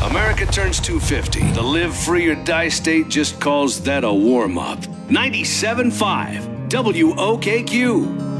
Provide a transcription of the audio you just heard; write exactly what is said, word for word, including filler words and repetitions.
America turns two fifty. The Live Free or Die state just calls that a warm-up. ninety-seven point five W O K Q.